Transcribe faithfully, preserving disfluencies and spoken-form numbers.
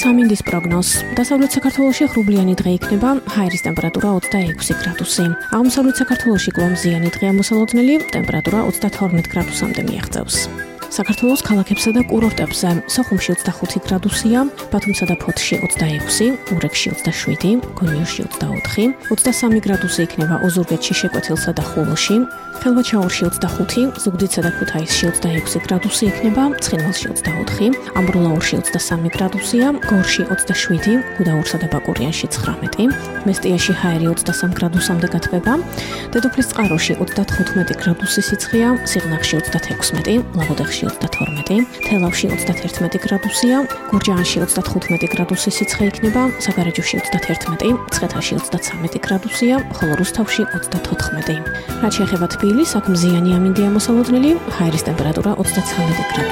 სამინდის პროგნოზ. დასავლეთ საქართველოში ღრუბლიანი დღე იქნება, ჰაერის ტემპერატურა ოცდაექვსი გრადუსი. აღმოსავლეთ საქართველოში კვლავ მზიანი დღეა მოსალოდნელი, ტემპერატურა ოცდათორმეტ გრადუსამდე მიაღწევს. საქართველოს ქალაქებსა და კურორტებზე სოხუმში ოცდახუთი გრადუსია, ბათუმსა და ფოთში ოცდაექვსი, ურეკში ოცდაშვიდი, გონიოში ოცდაოთხი, ოცდასამი გრადუსი იქნება ოზურგეთში, შეკვეთილსა და ხულოში, ხელვაჩაურში ოცდახუთი, ზუგდიდსა და ქუთაისში ოცდაექვსი გრადუსი იქნება, ცხინვალში ოცდაოთხი, ამბროლაურში ოცდასამი გრადუსია, გორში ოცდაშვიდი, გუდაურსა და ბაკურიანში ცხრამეტი, მესტიაში ჰაერი ოცდასამ გრადუსამდე გათბება, დედოფლისწყაროში ოცდათხუთმეტი გრადუსი სიცხეა, სიღნაღში ოცდათექვსმეტი, ლაგოდეხში ოცდათორმეტი, თელავში ოცდათერთმეტი გრადუსია, გურჯაანში ოცდათხუთმეტი გრადუსი სიცხე იქნება, საგარეჯოში ოცდათერთმეტი, მცხეთაში ოცდაცამეტი გრადუსია, ხოლო რუსთავში ოცდათოთხმეტი. რაც შეეხება თბილისს, აქ მზიანი ამინდია მოსალოდნელი, ჰაერის ტემპერატურა ოცდაცამეტი გრადუსი.